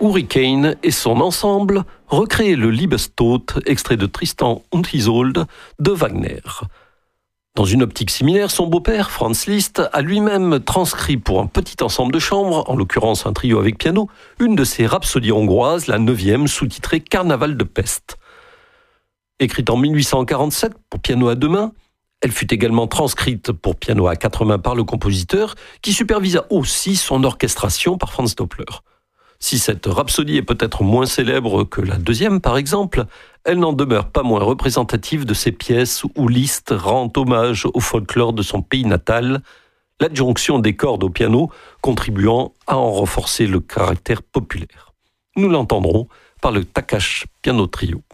Hurricane et son ensemble recréaient le Liebestod, extrait de Tristan und Isolde de Wagner. Dans une optique similaire, son beau-père, Franz Liszt, a lui-même transcrit pour un petit ensemble de chambre, en l'occurrence un trio avec piano, une de ses rhapsodies hongroises, la 9e, sous-titrée Carnaval de Pest. Écrite en 1847 pour piano à deux mains, elle fut également transcrite pour piano à quatre mains par le compositeur, qui supervisa aussi son orchestration par Franz Doppler. Si cette rhapsodie est peut-être moins célèbre que la deuxième, par exemple, elle n'en demeure pas moins représentative de ces pièces où Liszt rend hommage au folklore de son pays natal, l'adjonction des cordes au piano contribuant à en renforcer le caractère populaire. Nous l'entendrons par le Takács Piano Trio.